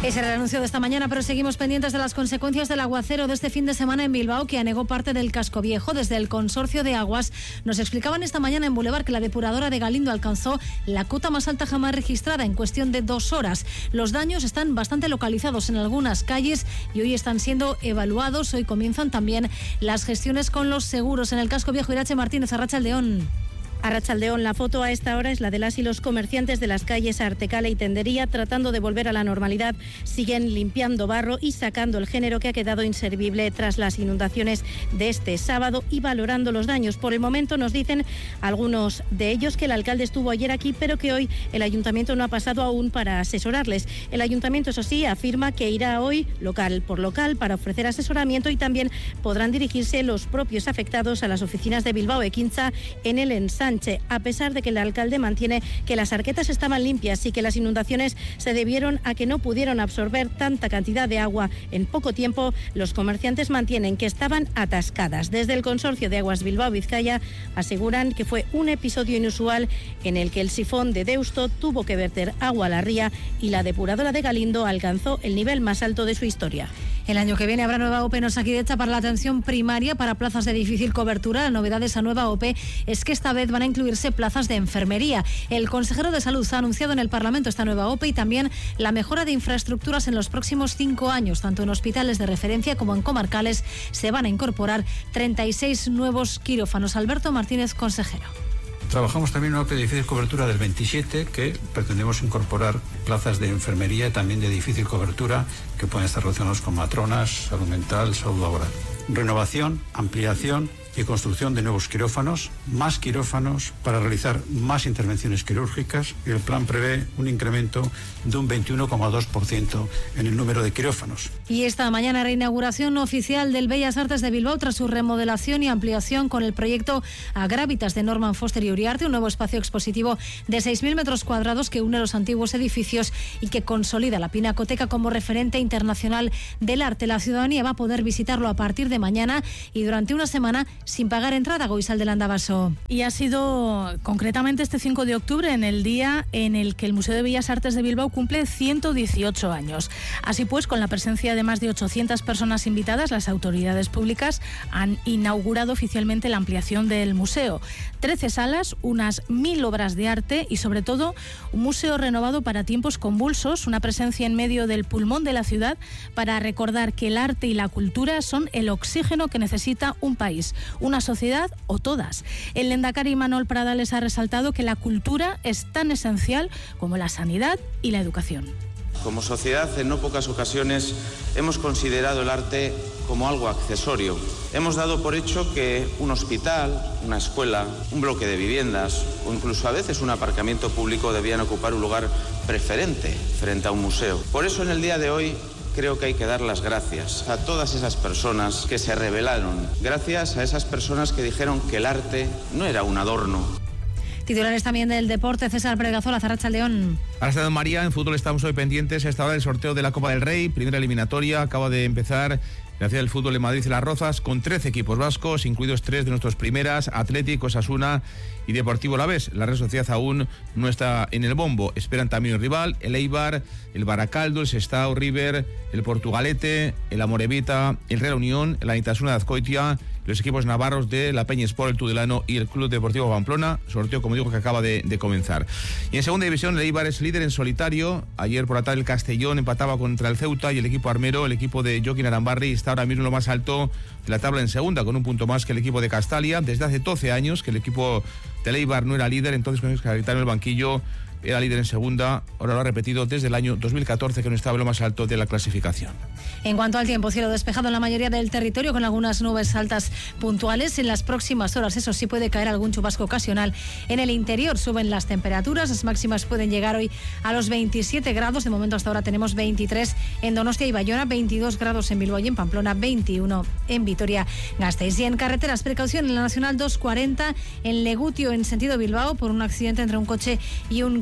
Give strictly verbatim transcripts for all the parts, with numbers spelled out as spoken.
Ese era el anuncio de esta mañana, pero seguimos pendientes de las consecuencias del aguacero de este fin de semana en Bilbao, que anegó parte del casco viejo. Desde el Consorcio de Aguas nos explicaban esta mañana en Boulevard que la depuradora de Galindo alcanzó la cota más alta jamás registrada en cuestión de dos horas. Los daños están bastante localizados en algunas calles y hoy están siendo evaluados. Hoy comienzan también las gestiones con los seguros. En el casco viejo, Irache Martínez, Arratsaldeón. Arratsaldeón, la foto a esta hora es la de las y los comerciantes de las calles Artecala y Tendería tratando de volver a la normalidad. Siguen limpiando barro y sacando el género que ha quedado inservible tras las inundaciones de este sábado y valorando los daños. Por el momento nos dicen algunos de ellos que el alcalde estuvo ayer aquí, pero que hoy el ayuntamiento no ha pasado aún para asesorarles. El ayuntamiento, eso sí, afirma que irá hoy local por local para ofrecer asesoramiento y también podrán dirigirse los propios afectados a las oficinas de Bilbao Ekintza en el ensanche. A pesar de que el alcalde mantiene que las arquetas estaban limpias y que las inundaciones se debieron a que no pudieron absorber tanta cantidad de agua en poco tiempo, los comerciantes mantienen que estaban atascadas. Desde el Consorcio de Aguas Bilbao-Vizcaya aseguran que fue un episodio inusual en el que el sifón de Deusto tuvo que verter agua a la ría y la depuradora de Galindo alcanzó el nivel más alto de su historia. El año que viene habrá nueva O P en Osakidetza para la atención primaria para plazas de difícil cobertura. La novedad de esa nueva O P es que esta vez van a incluirse plazas de enfermería. El consejero de Salud ha anunciado en el Parlamento esta nueva O P y también la mejora de infraestructuras en los próximos cinco años. Tanto en hospitales de referencia como en comarcales se van a incorporar treinta y seis nuevos quirófanos. Alberto Martínez, consejero. Trabajamos también en una O P de difícil cobertura del veintisiete, que pretendemos incorporar plazas de enfermería también de difícil cobertura que pueden estar relacionados con matronas, salud mental, salud laboral. Renovación, ampliación y construcción de nuevos quirófanos, más quirófanos para realizar más intervenciones quirúrgicas, y el plan prevé un incremento de un veintiuno coma dos por ciento en el número de quirófanos. Y esta mañana reinauguración oficial del Bellas Artes de Bilbao tras su remodelación y ampliación con el proyecto Agrávitas de Norman Foster y Uriarte, un nuevo espacio expositivo de seis mil metros cuadrados que une los antiguos edificios y que consolida la Pinacoteca como referente internacional del arte. La ciudadanía va a poder visitarlo a partir de mañana y durante una semana sin pagar entrada. Goizal de Landavaso. Y ha sido concretamente este cinco de octubre, en el día en el que el Museo de Bellas Artes de Bilbao cumple ciento dieciocho años. Así pues, con la presencia de más de ochocientas personas invitadas, las autoridades públicas han inaugurado oficialmente la ampliación del museo. trece salas, unas mil obras de arte y sobre todo un museo renovado para tiempos convulsos, una presencia en medio del pulmón de la ciudad para recordar que el arte y la cultura son el oxígeno que necesita un país, una sociedad o todas. El lehendakari Manuel Pradales ha resaltado que la cultura es tan esencial como la sanidad y la educación. Como sociedad, en no pocas ocasiones hemos considerado el arte como algo accesorio. Hemos dado por hecho que un hospital, una escuela, un bloque de viviendas o incluso a veces un aparcamiento público debían ocupar un lugar preferente frente a un museo. Por eso, en el día de hoy, creo que hay que dar las gracias a todas esas personas que se rebelaron, gracias a esas personas que dijeron que el arte no era un adorno. Titulares también del deporte, César Pregazola, Arratsaldeón. Arratsaldeón, María. En fútbol estamos hoy pendientes a esta hora del sorteo de la Copa del Rey, primera eliminatoria, acaba de empezar la ciudad del fútbol en Madrid y Las Rozas, con trece equipos vascos, incluidos tres de nuestros primeras, Atlético, Osasuna y Deportivo Alavés. La Real Sociedad aún no está en el bombo. Esperan también el rival, el Eibar, el Baracaldo, el Sestao, River, el Portugalete, el Amorebieta, el Real Unión, el Anitasuna de Azcoitia, los equipos navarros de la Peña Sport, el Tudelano y el Club Deportivo Pamplona. Sorteo, como digo, que acaba de, de comenzar. Y en segunda división, el Eibar es líder en solitario. Ayer por la tarde el Castellón empataba contra el Ceuta y el equipo armero, el equipo de Joaquín Arambarri, está ahora mismo en lo más alto de la tabla en segunda, con un punto más que el equipo de Castalia. Desde hace doce años que el equipo del Eibar no era líder, entonces con el capitán en el banquillo era líder en segunda, ahora lo ha repetido desde el año dos mil catorce, que no estaba en lo más alto de la clasificación. En cuanto al tiempo, cielo despejado en la mayoría del territorio con algunas nubes altas puntuales. En las próximas horas, eso sí, puede caer algún chubasco ocasional. En el interior suben las temperaturas, las máximas pueden llegar hoy a los veintisiete grados. De momento hasta ahora tenemos veintitrés en Donostia y Bayona, veintidós grados en Bilbao y en Pamplona, veintiuno en Vitoria-Gasteiz. Y en carreteras, precaución en la Nacional doscientos cuarenta en Legutio en sentido Bilbao por un accidente entre un coche y un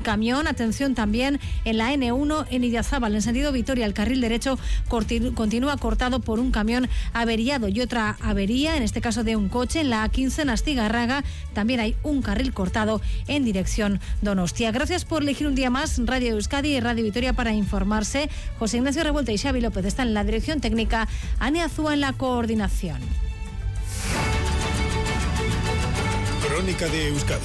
camión. Atención también en la ene uno en Idiazábal, en sentido Vitoria. El carril derecho continúa cortado por un camión averiado y otra avería, en este caso de un coche. En la a quince en Astigarraga también hay un carril cortado en dirección Donostia. Gracias por elegir un día más Radio Euskadi y Radio Vitoria para informarse. José Ignacio Revuelta y Xavi López están en la dirección técnica, Ania Azúa en la coordinación. Crónica de Euskadi.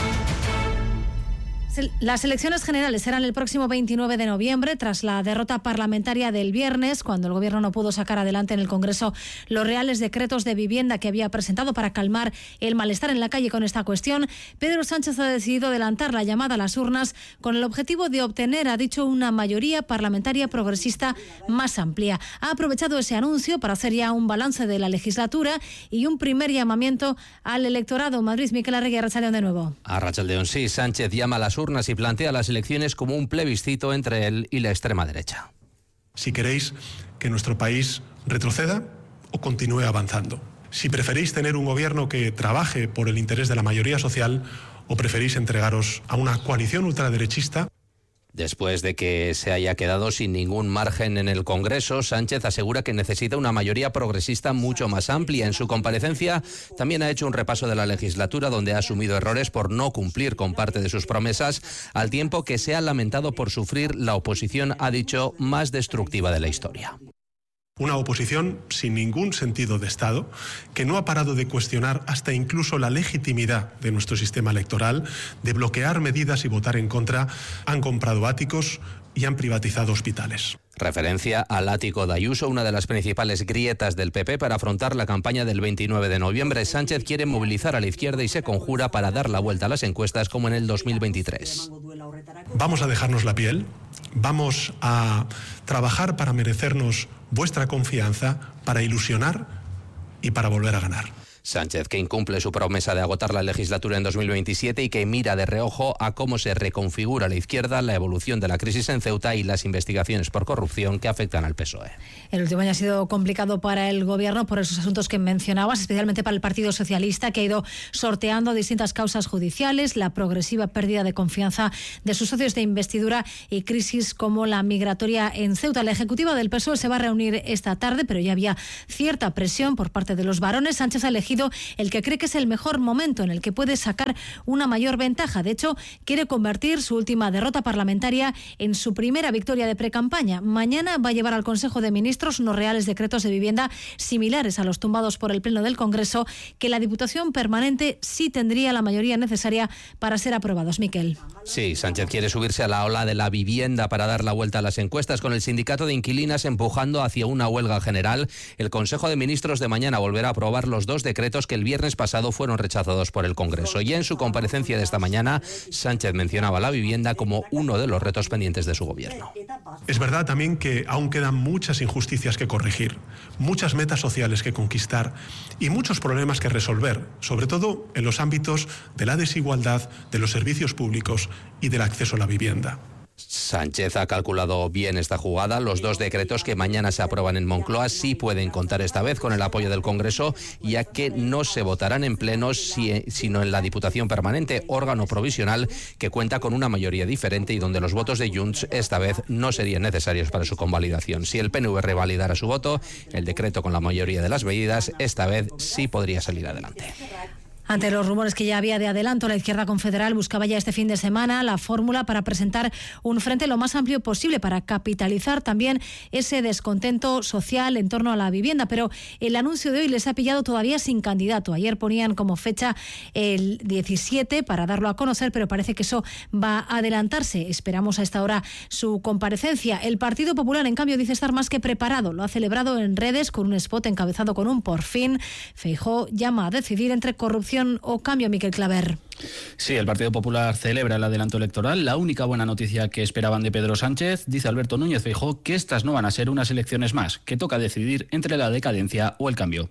Las elecciones generales serán el próximo veintinueve de noviembre, tras la derrota parlamentaria del viernes, cuando el Gobierno no pudo sacar adelante en el Congreso los reales decretos de vivienda que había presentado para calmar el malestar en la calle con esta cuestión. Pedro Sánchez ha decidido adelantar la llamada a las urnas con el objetivo de obtener, ha dicho, una mayoría parlamentaria progresista más amplia. Ha aprovechado ese anuncio para hacer ya un balance de la legislatura y un primer llamamiento al electorado. Madrid, Miquel Arregui, Arratsaldeón de nuevo. Arratsaldeón, sí. Sánchez llama a las urnas y plantea las elecciones como un plebiscito entre él y la extrema derecha. Si queréis que nuestro país retroceda o continúe avanzando. Si preferís tener un gobierno que trabaje por el interés de la mayoría social o preferís entregaros a una coalición ultraderechista. Después de que se haya quedado sin ningún margen en el Congreso, Sánchez asegura que necesita una mayoría progresista mucho más amplia. En su comparecencia también ha hecho un repaso de la legislatura, donde ha asumido errores por no cumplir con parte de sus promesas, al tiempo que se ha lamentado por sufrir la oposición, ha dicho, más destructiva de la historia. Una oposición sin ningún sentido de Estado, que no ha parado de cuestionar hasta incluso la legitimidad de nuestro sistema electoral, de bloquear medidas y votar en contra. Han comprado áticos y han privatizado hospitales. Referencia al ático de Ayuso, una de las principales grietas del P P para afrontar la campaña del veintinueve de noviembre. Sánchez quiere movilizar a la izquierda y se conjura para dar la vuelta a las encuestas como en el dos mil veintitrés. Vamos a dejarnos la piel, vamos a trabajar para merecernos vuestra confianza, para ilusionar y para volver a ganar. Sánchez, que incumple su promesa de agotar la legislatura en dos mil veintisiete y que mira de reojo a cómo se reconfigura la izquierda, la evolución de la crisis en Ceuta y las investigaciones por corrupción que afectan al P S O E. El último año ha sido complicado para el Gobierno por esos asuntos que mencionabas, especialmente para el Partido Socialista, que ha ido sorteando distintas causas judiciales, la progresiva pérdida de confianza de sus socios de investidura y crisis como la migratoria en Ceuta. La ejecutiva del P S O E se va a reunir esta tarde, pero ya había cierta presión por parte de los varones. Sánchez ha elegido el que cree que es el mejor momento en el que puede sacar una mayor ventaja. De hecho, quiere convertir su última derrota parlamentaria en su primera victoria de precampaña. Mañana va a llevar al Consejo de Ministros unos reales decretos de vivienda similares a los tumbados por el Pleno del Congreso, que la Diputación Permanente sí tendría la mayoría necesaria para ser aprobados. Miquel. Sí, Sánchez quiere subirse a la ola de la vivienda para dar la vuelta a las encuestas, con el sindicato de inquilinas empujando hacia una huelga general. El Consejo de Ministros de mañana volverá a aprobar los dos decretos que el viernes pasado fueron rechazados por el Congreso. Y en su comparecencia de esta mañana, Sánchez mencionaba la vivienda como uno de los retos pendientes de su gobierno. Es verdad también que aún quedan muchas injusticias que corregir, muchas metas sociales que conquistar y muchos problemas que resolver, sobre todo en los ámbitos de la desigualdad, de los servicios públicos y del acceso a la vivienda. Sánchez ha calculado bien esta jugada. Los dos decretos que mañana se aprueban en Moncloa sí pueden contar esta vez con el apoyo del Congreso, ya que no se votarán en pleno, sino en la Diputación Permanente, órgano provisional que cuenta con una mayoría diferente y donde los votos de Junts esta vez no serían necesarios para su convalidación. Si el P N V revalidara su voto, el decreto con la mayoría de las medidas esta vez sí podría salir adelante. Ante los rumores que ya había de adelanto, la izquierda confederal buscaba ya este fin de semana la fórmula para presentar un frente lo más amplio posible para capitalizar también ese descontento social en torno a la vivienda. Pero el anuncio de hoy les ha pillado todavía sin candidato. Ayer ponían como fecha el diecisiete para darlo a conocer, pero parece que eso va a adelantarse. Esperamos a esta hora su comparecencia. El Partido Popular, en cambio, dice estar más que preparado. Lo ha celebrado en redes con un spot encabezado con un por fin. Feijóo llama a decidir entre corrupción o cambio, Miquel Claver. Sí, el Partido Popular celebra el adelanto electoral. La única buena noticia que esperaban de Pedro Sánchez, dice Alberto Núñez Feijóo, que estas no van a ser unas elecciones más, que toca decidir entre la decadencia o el cambio.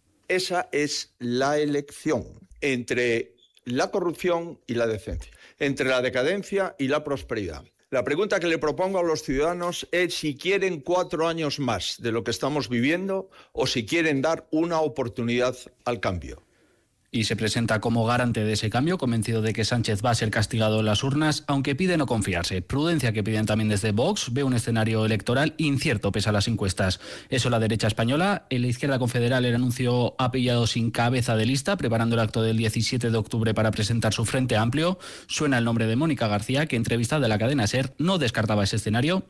Esa es la elección entre la corrupción y la decencia, entre la decadencia y la prosperidad. La pregunta que le propongo a los ciudadanos es si quieren cuatro años más de lo que estamos viviendo o si quieren dar una oportunidad al cambio. y se presenta como garante de ese cambio, convencido de que Sánchez va a ser castigado en las urnas, aunque pide no confiarse. Prudencia que piden también desde Vox, ve un escenario electoral incierto pese a las encuestas. Eso la derecha española. En la izquierda confederal el anuncio ha pillado sin cabeza de lista, preparando el acto del diecisiete de octubre para presentar su Frente Amplio. Suena el nombre de Mónica García, que entrevistada a la cadena SER no descartaba ese escenario.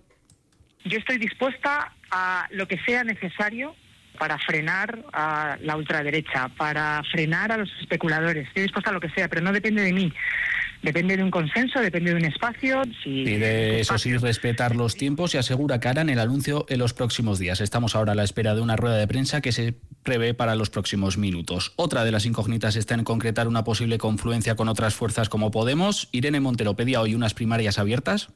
Yo estoy dispuesta a lo que sea necesario para frenar a la ultraderecha, para frenar a los especuladores. Estoy dispuesta a lo que sea, pero no depende de mí. Depende de un consenso, depende de un espacio. Si Pide, eso sí, respetar los tiempos y asegura que harán el anuncio en los próximos días. Estamos ahora a la espera de una rueda de prensa que se prevé para los próximos minutos. Otra de las incógnitas está en concretar una posible confluencia con otras fuerzas como Podemos. Irene Montero pedía hoy unas primarias abiertas.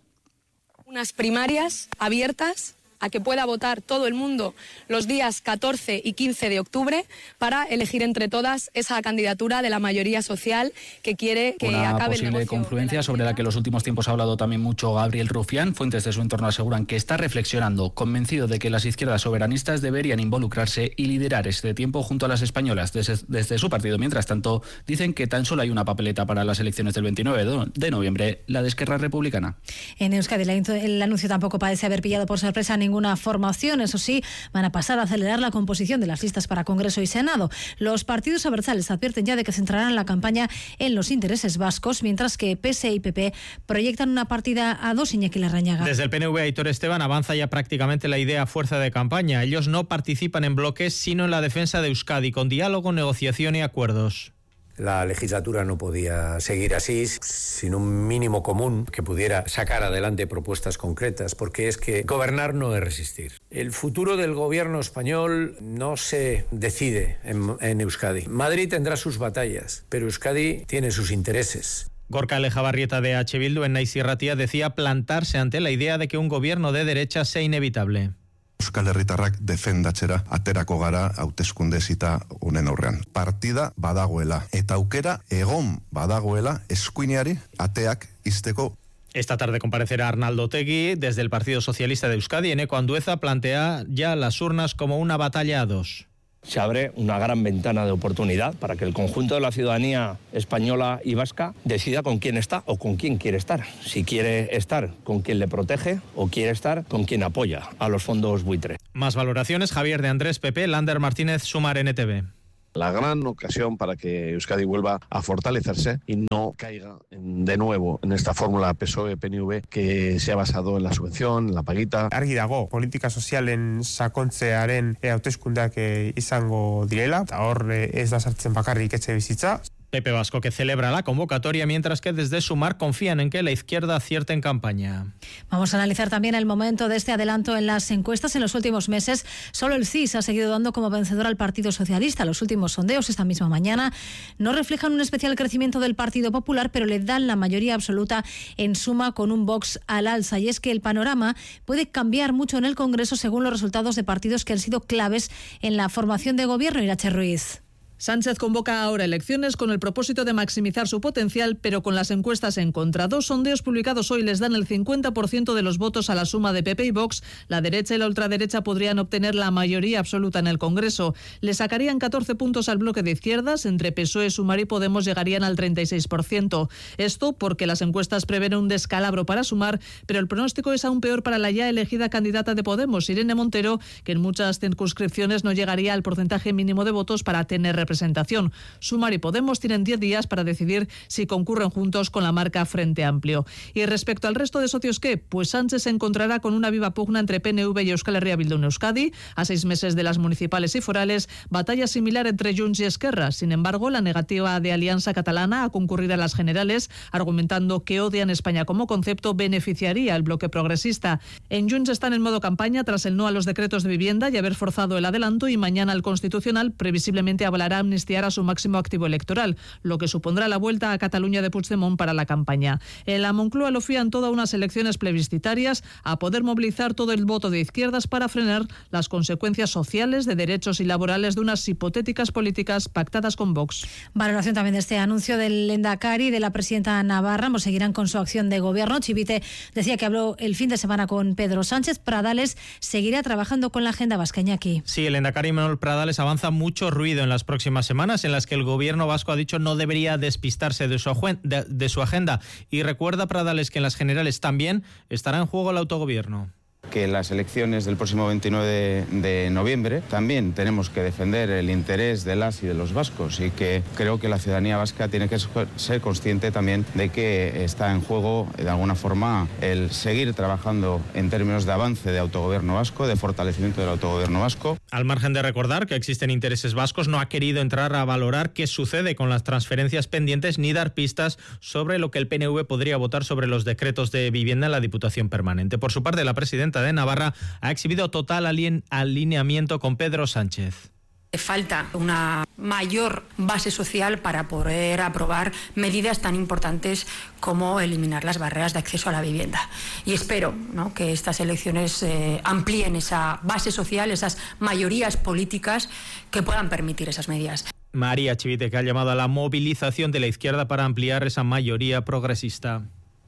Unas primarias abiertas a que pueda votar todo el mundo los días catorce y quince de octubre para elegir entre todas esa candidatura de la mayoría social que quiere que Una acabe el posible negocio confluencia sobre la que en los últimos tiempos ha hablado también mucho Gabriel Rufián. Fuentes de su entorno aseguran que está reflexionando, convencido de que las izquierdas soberanistas deberían involucrarse y liderar este tiempo junto a las españolas. Desde, desde su partido, mientras tanto, dicen que tan solo hay una papeleta para las elecciones del veintinueve de noviembre, la de Esquerra Republicana. En Euskadi el anuncio tampoco parece haber pillado por sorpresa a ninguna formación. Eso sí, van a pasar a acelerar la composición de las listas para Congreso y Senado. Los partidos abertzales advierten ya de que centrarán la campaña en los intereses vascos, mientras que P S E y P P proyectan una partida a dos. Iñaki Larrañaga. Desde el P N V, Aitor Esteban avanza ya prácticamente la idea fuerza de campaña. Ellos no participan en bloques, sino en la defensa de Euskadi, con diálogo, negociación y acuerdos. La legislatura no podía seguir así, sin un mínimo común que pudiera sacar adelante propuestas concretas, porque es que gobernar no es resistir. El futuro del gobierno español no se decide en, en Euskadi. Madrid tendrá sus batallas, pero Euskadi tiene sus intereses. Gorka Lejabarrieta de H. Bildu en Naiz Irratia decía plantarse ante la idea de que un gobierno de derecha sea inevitable. Euskal Herritarrak defendatzera aterako gara hauteskunde zita honen aurrean. Partida badagoela eta aukera egon badagoela eskuineari ateak ixteko. Esta tarde comparecerá Arnaldo Otegi desde el Partido Socialista de Euskadi. Eneko Andueza plantea ya las urnas como una batalla a dos. Se abre una gran ventana de oportunidad para que el conjunto de la ciudadanía española y vasca decida con quién está o con quién quiere estar. Si quiere estar con quien le protege o quiere estar con quien apoya a los fondos buitre. Más valoraciones, Javier de Andrés, P P, Lander Martínez, Sumar, N T V. La gran ocasión para que Euskadi vuelva a fortalecerse y no caiga en, de nuevo en esta fórmula P S O E-P N V que se ha basado en la subvención, en la paguita. Argi dago, politika sozialen sakontzearen hauteskundeak izango direla, eta hor ez da sartzen bakarrik etxe bizitza. P P Vasco, que celebra la convocatoria, mientras que desde Sumar confían en que la izquierda acierte en campaña. Vamos a analizar también el momento de este adelanto en las encuestas. En los últimos meses, solo el C I S ha seguido dando como vencedor al Partido Socialista. Los últimos sondeos esta misma mañana no reflejan un especial crecimiento del Partido Popular, pero le dan la mayoría absoluta en Suma, con un Vox al alza. Y es que el panorama puede cambiar mucho en el Congreso según los resultados de partidos que han sido claves en la formación de gobierno. Irache Ruiz. Sánchez convoca ahora elecciones con el propósito de maximizar su potencial, pero con las encuestas en contra. Dos sondeos publicados hoy les dan el cincuenta por ciento de los votos a la suma de P P y Vox. La derecha y la ultraderecha podrían obtener la mayoría absoluta en el Congreso. Le sacarían catorce puntos al bloque de izquierdas. Entre P S O E, Sumar y Podemos llegarían al treinta y seis por ciento. Esto porque las encuestas prevén un descalabro para Sumar, pero el pronóstico es aún peor para la ya elegida candidata de Podemos, Irene Montero, que en muchas circunscripciones no llegaría al porcentaje mínimo de votos para tener representación. Presentación. Sumar y Podemos tienen diez días para decidir si concurren juntos con la marca Frente Amplio. Y respecto al resto de socios, ¿qué? Pues Sánchez se encontrará con una viva pugna entre P N V y Euskal Herria Bildu en Euskadi. A seis meses de las municipales y forales, batalla similar entre Junts y Esquerra. Sin embargo, la negativa de Alianza Catalana a concurrir a las generales, argumentando que odian España como concepto, beneficiaría al bloque progresista. En Junts están en modo campaña tras el no a los decretos de vivienda y haber forzado el adelanto, y mañana el Constitucional previsiblemente avalará amnistiar a su máximo activo electoral, lo que supondrá la vuelta a Cataluña de Puigdemont para la campaña. En la Moncloa lo fían todas unas elecciones plebiscitarias a poder movilizar todo el voto de izquierdas para frenar las consecuencias sociales, de derechos y laborales de unas hipotéticas políticas pactadas con Vox. Valoración también de este anuncio del Lehendakari y de la presidenta Navarra. Ambos seguirán con su acción de gobierno. Chivite decía que habló el fin de semana con Pedro Sánchez. Pradales seguirá trabajando con la agenda vasca. Iñaki. Sí, el Lehendakari Manuel Pradales avanza mucho ruido en las próximas próximas semanas, en las que el gobierno vasco ha dicho no debería despistarse de su, de, de su agenda. Y recuerda Pradales que en las generales también estará en juego el autogobierno. Que en las elecciones del próximo veintinueve de, de noviembre también tenemos que defender el interés de las y de los vascos, y que creo que la ciudadanía vasca tiene que ser consciente también de que está en juego de alguna forma el seguir trabajando en términos de avance de autogobierno vasco, de fortalecimiento del autogobierno vasco. Al margen de recordar que existen intereses vascos, no ha querido entrar a valorar qué sucede con las transferencias pendientes ni dar pistas sobre lo que el P N V podría votar sobre los decretos de vivienda en la Diputación Permanente. Por su parte, la presidenta de Navarra ha exhibido total alineamiento con Pedro Sánchez. Falta una mayor base social para poder aprobar medidas tan importantes como eliminar las barreras de acceso a la vivienda. Y espero, ¿no?, que estas elecciones eh, amplíen esa base social, esas mayorías políticas que puedan permitir esas medidas. María Chivite, que ha llamado a la movilización de la izquierda para ampliar esa mayoría progresista.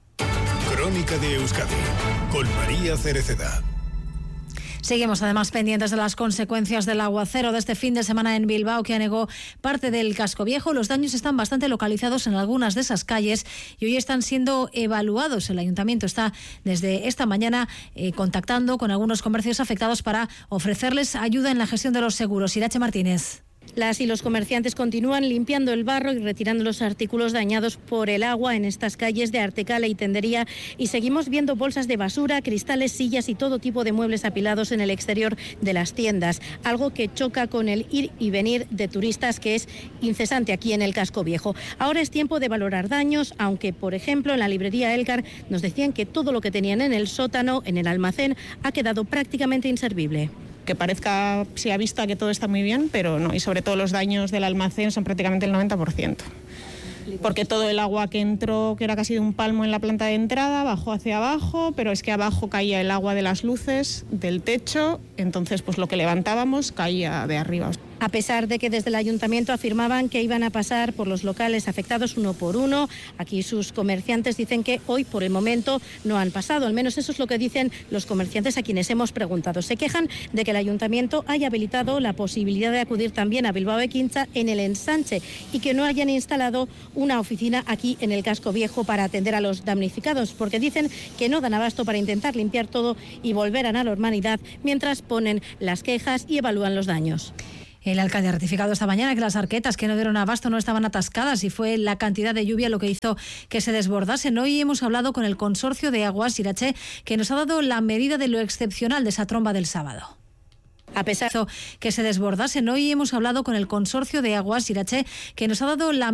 Crónica de Euskadi, con María Cereceda. Seguimos además pendientes de las consecuencias del aguacero de este fin de semana en Bilbao, que anegó parte del casco viejo. Los daños están bastante localizados en algunas de esas calles y hoy están siendo evaluados. El ayuntamiento está desde esta mañana eh, contactando con algunos comercios afectados para ofrecerles ayuda en la gestión de los seguros. Irache Martínez. Las y los comerciantes continúan limpiando el barro y retirando los artículos dañados por el agua en estas calles de Artecala y Tendería, y seguimos viendo bolsas de basura, cristales, sillas y todo tipo de muebles apilados en el exterior de las tiendas, algo que choca con el ir y venir de turistas que es incesante aquí en el casco viejo. Ahora es tiempo de valorar daños, aunque por ejemplo en la librería Elgar nos decían que todo lo que tenían en el sótano, en el almacén, ha quedado prácticamente inservible. Que parezca, si a vista, que todo está muy bien, pero no, y sobre todo los daños del almacén son prácticamente el noventa por ciento. Porque todo el agua que entró, que era casi de un palmo en la planta de entrada, bajó hacia abajo, pero es que abajo caía el agua de las luces, del techo, entonces pues lo que levantábamos caía de arriba. A pesar de que desde el ayuntamiento afirmaban que iban a pasar por los locales afectados uno por uno, aquí sus comerciantes dicen que hoy por el momento no han pasado. Al menos eso es lo que dicen los comerciantes a quienes hemos preguntado. Se quejan de que el ayuntamiento haya habilitado la posibilidad de acudir también a Bilbao Ekintza en el ensanche y que no hayan instalado una oficina aquí en el casco viejo para atender a los damnificados, porque dicen que no dan abasto para intentar limpiar todo y volver a la normalidad mientras ponen las quejas y evalúan los daños. El alcalde ha ratificado esta mañana que las arquetas que no dieron abasto no estaban atascadas y fue la cantidad de lluvia lo que hizo que se desbordasen. Hoy hemos hablado con el consorcio de aguas Irache, que nos ha dado la medida de lo excepcional de esa tromba del sábado. A pesar de que se desbordasen, hoy hemos hablado con el consorcio de aguas Irache, que nos ha dado la